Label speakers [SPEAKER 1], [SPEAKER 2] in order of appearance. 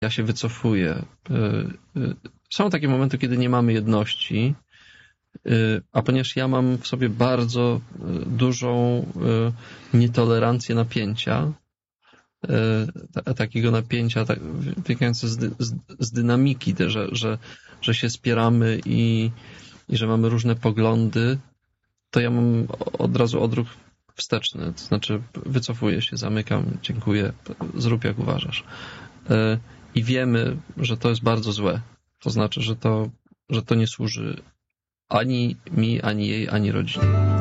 [SPEAKER 1] ja się wycofuję. Są takie momenty, kiedy nie mamy jedności, a ponieważ ja mam w sobie bardzo dużą nietolerancję napięcia, takiego napięcia wynikającego z dynamiki, że się spieramy i że mamy różne poglądy, to ja mam od razu odruch wsteczny, to znaczy wycofuję się, zamykam, dziękuję, zrób jak uważasz. I wiemy, że to jest bardzo złe. To znaczy, że to nie służy ani mi, ani jej, ani rodzinie.